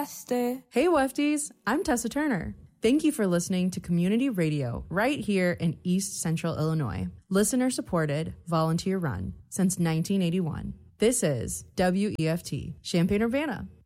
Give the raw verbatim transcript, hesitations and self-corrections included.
Wefty. Hey, Wefties. I'm Tessa Turner. Thank you for listening to Community Radio right here in East Central Illinois. Listener supported, volunteer run since nineteen eighty-one. This is W E F T, Champaign-Urbana.